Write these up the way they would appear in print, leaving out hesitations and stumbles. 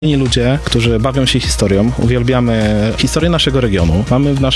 Ludzie, którzy bawią się historią, uwielbiamy historię naszego regionu. Mamy w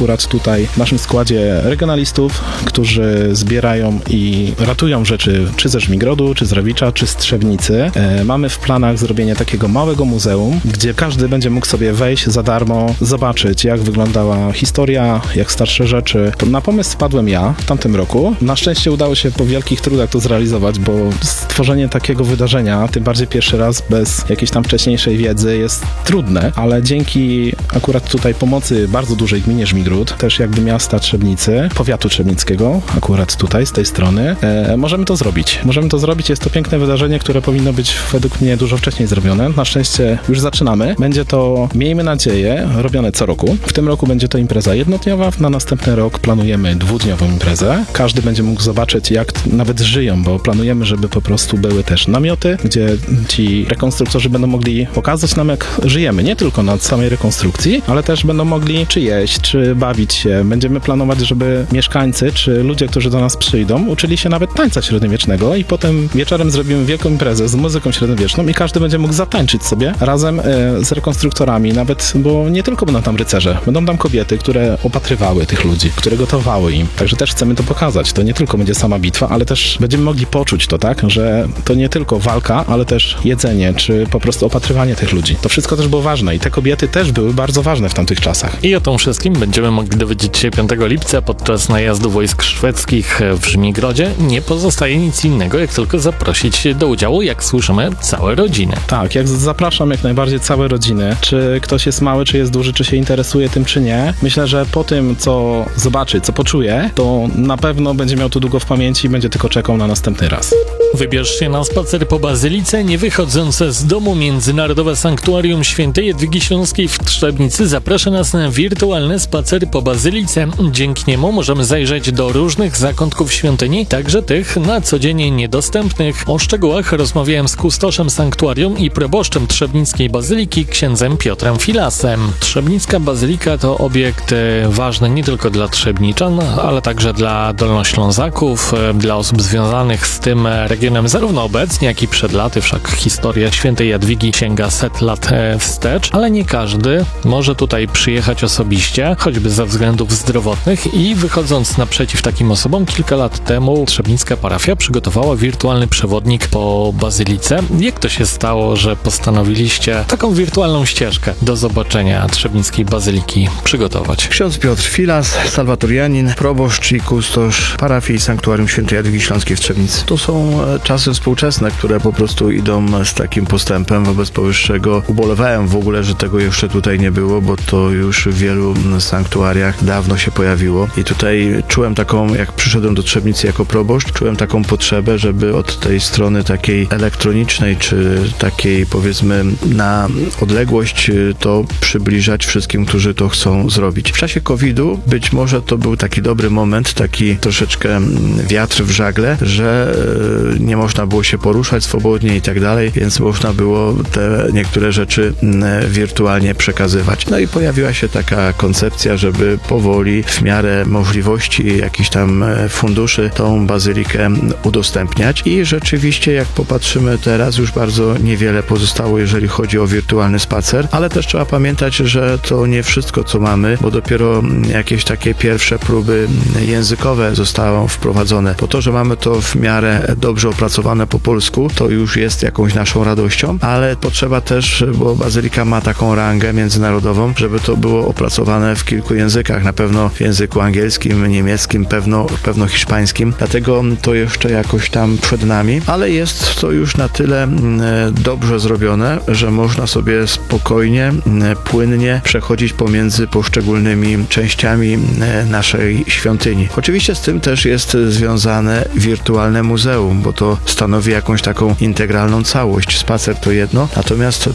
naszym składzie regionalistów, którzy zbierają i ratują rzeczy czy ze Żmigrodu, czy z Rawicza, czy z Trzebnicy. Mamy w planach zrobienie takiego małego muzeum, gdzie każdy będzie mógł sobie wejść za darmo, zobaczyć jak wyglądała historia, jak starsze rzeczy. Na pomysł wpadłem ja w tamtym roku. Na szczęście udało się po wielkich trudach to zrealizować, bo stworzenie takiego wydarzenia, tym bardziej pierwszy raz bez jakiejś tam wcześniejszej wiedzy jest trudne, ale dzięki akurat tutaj pomocy bardzo dużej gminie Żmigród, też jakby miasta Trzebnicy, powiatu trzebnickiego, akurat tutaj z tej strony, możemy to zrobić. Jest to piękne wydarzenie, które powinno być według mnie dużo wcześniej zrobione. Na szczęście już zaczynamy. Będzie to, miejmy nadzieję, robione co roku. W tym roku będzie to impreza jednodniowa, na następny rok planujemy dwudniową imprezę. Każdy będzie mógł zobaczyć, jak nawet żyją, bo planujemy, żeby po prostu były też namioty, gdzie ci rekonstruktorzy będą mogli pokazać nam, jak żyjemy. Nie tylko na samej rekonstrukcji, ale też będą mogli czy jeść, czy bawić się. Będziemy planować, żeby mieszkańcy, czy ludzie, którzy do nas przyjdą, uczyli się nawet tańca średniowiecznego i potem wieczorem zrobimy wielką imprezę z muzyką średniowieczną i każdy będzie mógł zatańczyć sobie razem z rekonstruktorami, nawet, bo nie tylko będą tam rycerze, będą tam kobiety, które opatrywały tych ludzi, które gotowały im. Także też chcemy to pokazać. To nie tylko będzie sama bitwa, ale też będziemy mogli poczuć to, tak, że to nie tylko walka, ale też jedzenie, czy po prostu opatrywanie tych ludzi. To wszystko też było ważne i te kobiety też były bardzo ważne w tamtych czasach. I o tym wszystkim będziemy mogli dowiedzieć się 5 lipca podczas najazdu wojsk szwedzkich w Żmigrodzie. Nie pozostaje nic innego, jak tylko zaprosić do udziału, jak słyszymy, całe rodziny. Tak, zapraszam jak najbardziej całe rodziny. Czy ktoś jest mały, czy jest duży, czy się interesuje tym, czy nie. Myślę, że po tym, co zobaczy, co poczuje, to na pewno będzie miał to długo w pamięci i będzie tylko czekał na następny raz. Wybierz się na spacer po Bazylice, nie wychodząc z domu. Międzynarodowe Sanktuarium Świętej Jadwigi Śląskiej w Trzebnicy zaprasza nas na wirtualny spacer po Bazylice. Dzięki niemu możemy zajrzeć do różnych zakątków świątyni, także tych na co dzień niedostępnych. O szczegółach rozmawiałem z kustoszem sanktuarium i proboszczem Trzebnickiej Bazyliki, księdzem Piotrem Filasem. Trzebnicka Bazylika to obiekt ważny nie tylko dla trzebniczan, ale także dla dolnoślązaków, dla osób związanych z tym regionem zarówno obecnie, jak i przed laty, wszak historia Świętej Jadwigi sięga 100 lat wstecz, ale nie każdy może tutaj przyjechać osobiście, choćby ze względów zdrowotnych i wychodząc naprzeciw takim osobom, kilka lat temu trzebnicka parafia przygotowała wirtualny przewodnik po Bazylice. Jak to się stało, że postanowiliście taką wirtualną ścieżkę do zobaczenia trzebnickiej Bazyliki przygotować? Ksiądz Piotr Filas, salwatorianin, proboszcz i kustosz parafii Sanktuarium Świętej Jadwigi Śląskiej w Trzebnicy. To są czasy współczesne, które po prostu idą z takim postępem. Wobec powyższego ubolewałem w ogóle, że tego jeszcze tutaj nie było, bo to już w wielu sanktuariach dawno się pojawiło. I tutaj czułem taką, jak przyszedłem do Trzebnicy jako proboszcz, czułem taką potrzebę, żeby od tej strony takiej elektronicznej, czy takiej powiedzmy na odległość to przybliżać wszystkim, którzy to chcą zrobić. W czasie COVID-u być może to był taki dobry moment, taki troszeczkę wiatr w żagle, że nie można było się poruszać swobodnie i tak dalej, więc można było te niektóre rzeczy wirtualnie przekazywać. No i pojawiła się taka koncepcja, żeby powoli, w miarę możliwości jakichś tam funduszy, tą bazylikę udostępniać i rzeczywiście, jak popatrzymy teraz, już bardzo niewiele pozostało, jeżeli chodzi o wirtualny spacer, ale też trzeba pamiętać, że to nie wszystko, co mamy, bo dopiero jakieś takie pierwsze próby językowe zostały wprowadzone. Po to, że mamy to w miarę dobrze opracowane po polsku, to już jest jakąś naszą radością, ale potrzeba też, bo bazylika ma taką rangę międzynarodową, żeby to było opracowane w kilku językach, na pewno w języku angielskim, niemieckim, pewno hiszpańskim, dlatego to jeszcze jakoś tam przed nami, ale jest to już na tyle dobrze zrobione, że można sobie spokojnie, płynnie przechodzić pomiędzy poszczególnymi częściami naszej świątyni. Oczywiście z tym też jest związane wirtualne muzeum, bo to stanowi jakąś taką integralną całość. Spacer to jedno, natomiast